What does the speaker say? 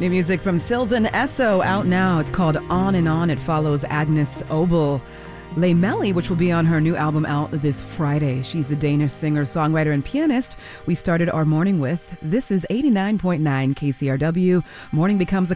New music from Sylvan Esso out now. It's called On and On. It follows Agnes Obel Melly, which will be on her new album out this Friday. She's the Danish singer, songwriter, and pianist we started our morning with. This is 89.9 KCRW. Morning becomes a